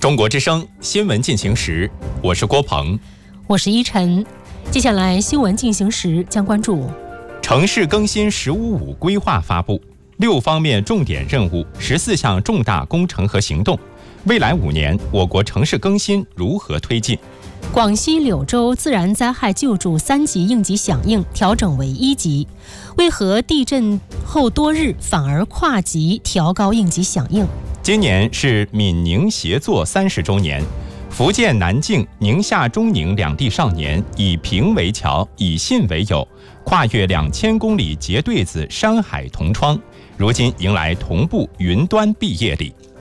中国之声新闻进行时，我是郭鹏， 我是依晨。接下来新闻进行时将关注城市更新“15+5”规划发布，6方面重点任务，14项重大工程和行动。未来5年，我国城市更新如何推进？ 广西柳州自然灾害救助3级应急响应调整为1级，为何地震后多日反而跨级调高应急响应？ 今年是闽宁协作30周年，福建南靖、宁夏中宁两地少年以平为桥，以信为友，跨越2000公里结对子山海同窗，如今迎来同步云端毕业礼。